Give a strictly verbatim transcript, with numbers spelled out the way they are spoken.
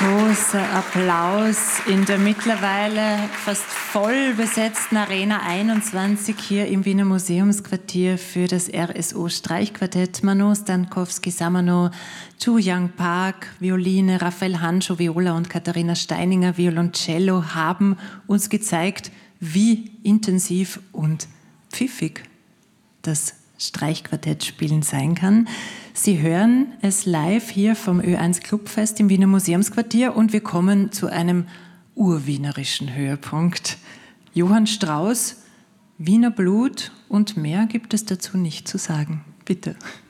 Großer Applaus in der mittlerweile fast voll besetzten Arena einundzwanzig hier im Wiener Museumsquartier für das R S O Streichquartett. Mano Stankowski, Samano, Chu Young Park, Violine, Raphael Handschuh, Viola und Katharina Steininger, Violoncello haben uns gezeigt, wie intensiv und pfiffig das Streichquartett spielen sein kann. Sie hören es live hier vom Ö eins Clubfest im Wiener Museumsquartier und wir kommen zu einem urwienerischen Höhepunkt. Johann Strauss, Wiener Blut und mehr gibt es dazu nicht zu sagen. Bitte.